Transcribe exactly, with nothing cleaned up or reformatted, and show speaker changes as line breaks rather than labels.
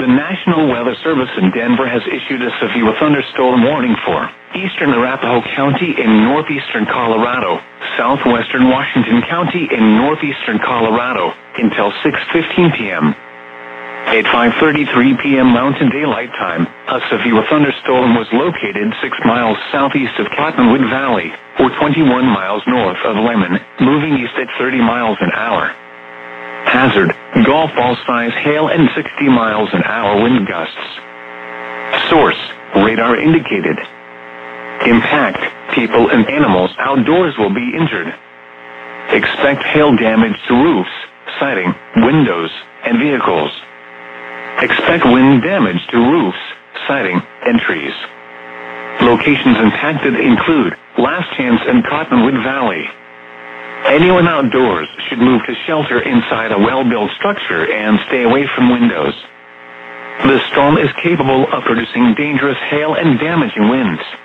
The National Weather Service in Denver has issued a severe thunderstorm warning for eastern Arapahoe County in northeastern Colorado, southwestern Washington County in northeastern Colorado, until six fifteen p.m. At five thirty-three p.m. Mountain Daylight Time, a severe thunderstorm was located six miles southeast of Cottonwood Valley, or twenty-one miles north of Lemon, moving east at thirty miles an hour. Hazard, golf ball size hail and sixty miles an hour wind gusts. Source, radar indicated. Impact, people and animals outdoors will be injured. Expect hail damage to roofs, siding, windows, and vehicles. Expect wind damage to roofs, siding, and trees. Locations impacted include Last Chance and Cottonwood Valley. Anyone outdoors should move to shelter inside a well-built structure and stay away from windows. The storm is capable of producing dangerous hail and damaging winds.